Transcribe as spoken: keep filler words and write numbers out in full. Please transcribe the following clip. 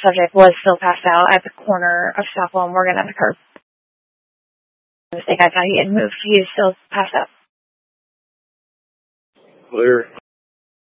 subject was still passed out at the corner of Stockwell and Morgan at the curb. I think I thought he had moved. He is still passed out. Clear.